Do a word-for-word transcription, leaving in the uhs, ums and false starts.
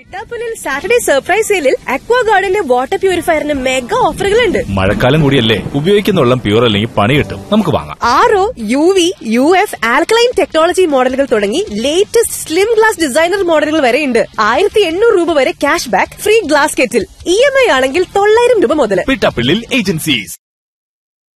പിട്ടാപ്പുലിൽ Saturday surprise സെയിലിൽ അക്വാ ഗാർഡന്റെ water പ്യൂരിഫയറിന് mega ഓഫറുകളുണ്ട്. മഴക്കാലം കൂടിയല്ലേ, ഉപയോഗിക്കുന്ന വെള്ളം പ്യൂർ അല്ലെങ്കിൽ പണി കിട്ടും. നമുക്ക് വാങ്ങാം. R O, U V, U F, alkaline technology മോഡലുകൾ തുടങ്ങി ലേറ്റസ്റ്റ് സ്ലിം ഗ്ലാസ് ഡിസൈനർ മോഡലുകൾ വരെയുണ്ട്. ആയിരത്തി എണ്ണൂറ് രൂപ വരെ cash back, free glass kettle. E M I ആണെങ്കിൽ തൊള്ളായിരം രൂപ മുതൽ. പിട്ടാപ്പുലിൽ ഏജൻസീസ്.